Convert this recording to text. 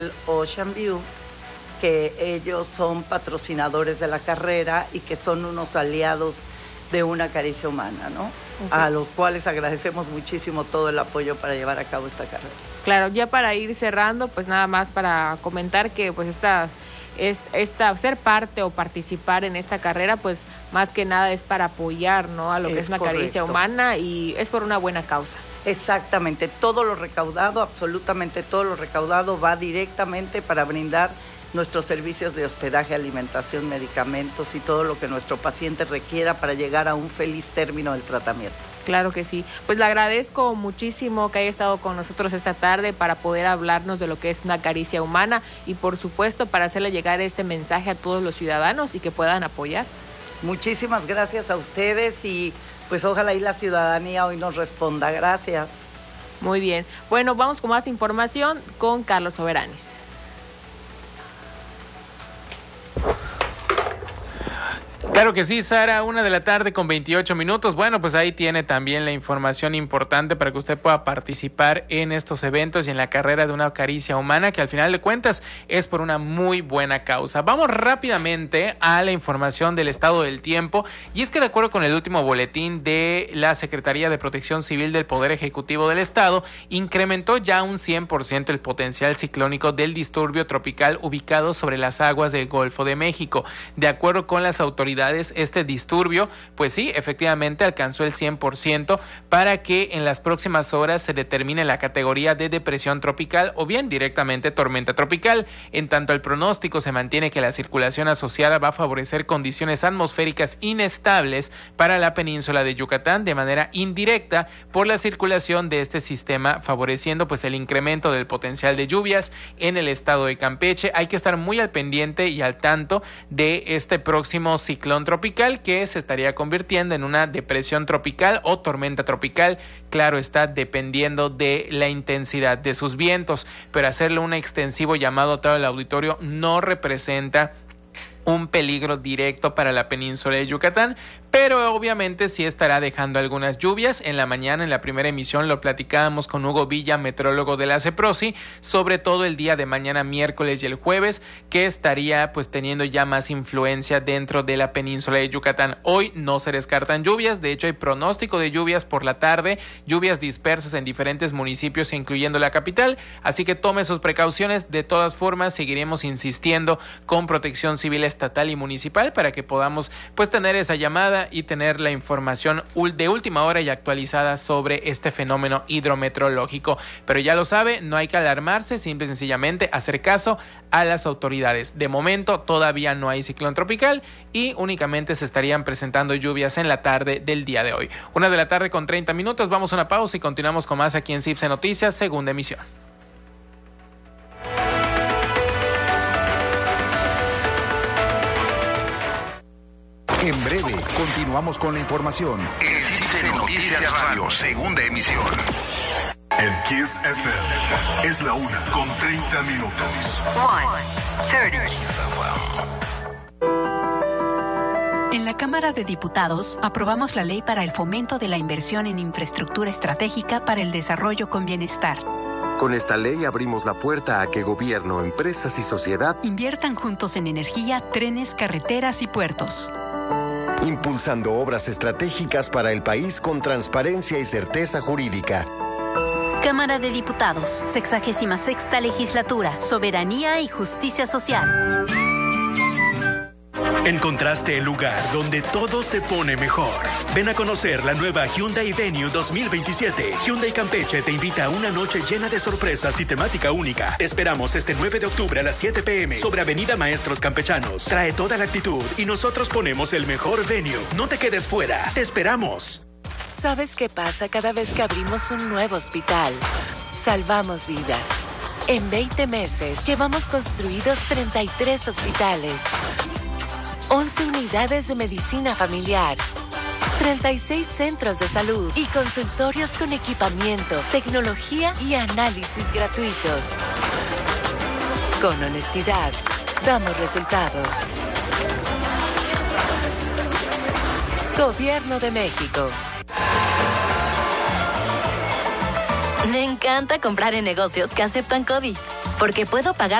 Ocean View, que ellos son patrocinadores de la carrera y que son unos aliados de Una Caricia Humana, ¿no? A los cuales agradecemos muchísimo todo el apoyo para llevar a cabo esta carrera. Claro, ya para ir cerrando, pues nada más para comentar que pues ser parte o participar en esta carrera, pues más que nada es para apoyar, ¿no?, a lo que es Una Caricia Humana, y es por una buena causa. Exactamente, todo lo recaudado, absolutamente todo lo recaudado va directamente para brindar nuestros servicios de hospedaje, alimentación, medicamentos y todo lo que nuestro paciente requiera para llegar a un feliz término del tratamiento. Claro que sí. Pues le agradezco muchísimo que haya estado con nosotros esta tarde para poder hablarnos de lo que es Una Caricia Humana y, por supuesto, para hacerle llegar este mensaje a todos los ciudadanos y que puedan apoyar. Muchísimas gracias a ustedes y pues ojalá y la ciudadanía hoy nos responda. Gracias. Muy bien. Bueno, vamos con más información con Carlos Soberanes. Claro que sí, Sara, 1:00 con 28 minutos. Bueno, pues ahí tiene también la información importante para que usted pueda participar en estos eventos y en la carrera de Una Caricia Humana, que al final de cuentas es por una muy buena causa. Vamos rápidamente a la información del estado del tiempo, y es que de acuerdo con el último boletín de la Secretaría de Protección Civil del Poder Ejecutivo del Estado, incrementó ya un 100% el potencial ciclónico del disturbio tropical ubicado sobre las aguas del Golfo de México. De acuerdo con las autoridades, este disturbio, pues sí, efectivamente alcanzó el 100% para que en las próximas horas se determine la categoría de depresión tropical o bien directamente tormenta tropical. En tanto, el pronóstico se mantiene que la circulación asociada va a favorecer condiciones atmosféricas inestables para la península de Yucatán de manera indirecta por la circulación de este sistema, favoreciendo pues el incremento del potencial de lluvias en el estado de Campeche. Hay que estar muy al pendiente y al tanto de este próximo ciclón tropical, que se estaría convirtiendo en una depresión tropical o tormenta tropical. Claro está, dependiendo de la intensidad de sus vientos, pero hacerle un extensivo llamado a todo el auditorio no representa un peligro directo para la península de Yucatán, pero obviamente sí estará dejando algunas lluvias. En la mañana, en la primera emisión, lo platicábamos con Hugo Villa, metrólogo de la CEPROSI, sobre todo el día de mañana, miércoles y el jueves, que estaría pues teniendo ya más influencia dentro de la península de Yucatán. Hoy no se descartan lluvias, de hecho hay pronóstico de lluvias por la tarde, lluvias dispersas en diferentes municipios, incluyendo la capital, así que tome sus precauciones. De todas formas, seguiremos insistiendo con Protección Civil estatal y municipal para que podamos pues tener esa llamada y tener la información de última hora y actualizada sobre este fenómeno hidrometeorológico. Pero ya lo sabe, no hay que alarmarse, simple y sencillamente hacer caso a las autoridades. De momento todavía no hay ciclón tropical y únicamente se estarían presentando lluvias en la tarde del día de hoy. 1:00 con 30 minutos, vamos a una pausa y continuamos con más aquí en CIPSE Noticias, segunda emisión. En breve, continuamos con la información. En CIPSE Noticias Radio, segunda emisión. En Kiss FM es la 1:30 minutos. 1:30. En la Cámara de Diputados aprobamos la ley para el fomento de la inversión en infraestructura estratégica para el desarrollo con bienestar. Con esta ley abrimos la puerta a que gobierno, empresas y sociedad inviertan juntos en energía, trenes, carreteras y puertos, impulsando obras estratégicas para el país con transparencia y certeza jurídica. Cámara de Diputados, 66ª Legislatura, Soberanía y Justicia Social. Encontraste el lugar donde todo se pone mejor. Ven a conocer la nueva Hyundai Venue 2027. Hyundai Campeche te invita a una noche llena de sorpresas y temática única. Te esperamos este 9 de octubre a las 7 p.m. sobre Avenida Maestros Campechanos. Trae toda la actitud y nosotros ponemos el mejor venue. No te quedes fuera. Te esperamos. ¿Sabes qué pasa cada vez que abrimos un nuevo hospital? Salvamos vidas. En 20 meses llevamos construidos 33 hospitales, 11 unidades de medicina familiar, 36 centros de salud y consultorios con equipamiento, tecnología y análisis gratuitos. Con honestidad, damos resultados. Gobierno de México. Me encanta comprar en negocios que aceptan CODI. Porque puedo pagar